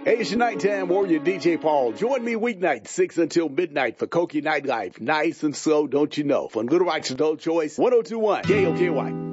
Asian Nighttime Warrior DJ Paul. Join me weeknight 6 until midnight for Koki Nightlife. Nice and slow, don't you know? From Little Rock's Adult Choice, 1021 KOKY.